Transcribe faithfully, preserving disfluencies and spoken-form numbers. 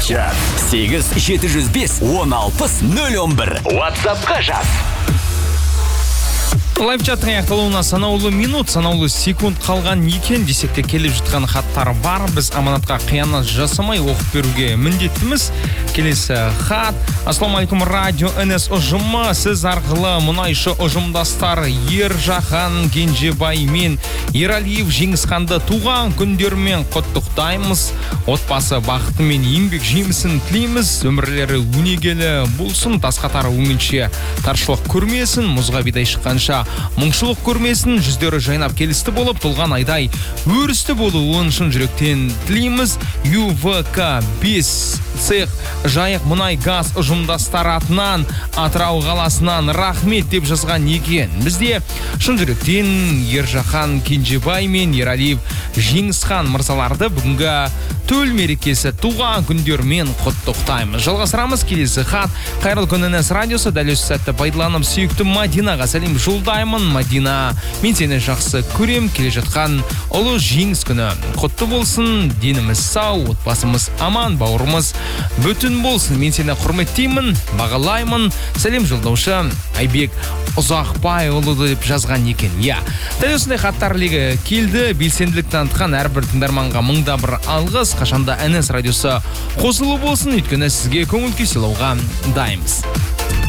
чат сегіз жеті жүз бес он алпыс нөл он бір. WhatsApp-қа жаз. Лайв-чаттың аяқталуына санаулы минут, санаулы секунд қалған екен десек те келіп жатқан хаттар бар. Біз аманатқа қиянат жасамай оқып беруге міндеттіміз. Келесі хат: Ассалаумағалейкум, радио эн эс ұжымы, сіз арқылы мұнайшы ұжымдастар Ержахан Кенжебай мен Ералиев Жеңісханды туған күндермен құттықтаймыз. Отбасы бақыты мен еңбек жемісін тілейміз. Өмірлері өнегелі болсын, тас қатары өңінше таршылық көрмесін, мұзға бидай шыққанша мұңшылық көрмесін, жүздері жайнап келісті болып, тұлған айдай өрісті болуын шын жүректен тілейміз. ю вэ ка бес цех жайық мұнай газ ұжымдастар атынан Атырау қаласынан рахмет деп жазған екен. Бізде шын жүректен Ержахан Кенжебай мен Ералиев Жеңісхан мырзаларды бүгінгі төл мерекесі туған күндермен құттықтаймыз. Жалғастырамыз. Келесі хат: қайырлы күн эн эс радиосы, дәл осы сәтті пайдаланып сүйікті Мадинаға сәлем жолдаймын. Мадина, мен сені жақсы көрем, келе жатқан ұлы жеңіс күні құтты болсын, деніміз сау, отбасымыз аман, бауырымыз бүтін болсын. Мен сені құрметтеймін, бағалаймын. Сәлем жолдаушы Айбек Ұзақбайұлы деп жазған екен. Я, дәл осындай хаттар легі келді. Белсенділік танытқан әрбір тыңдарманға мыңда бір алғыс. Қашанда эн эс радиосы қосылу болсын, өйткені сізге көңіл күй сыйлауға дайынбыз.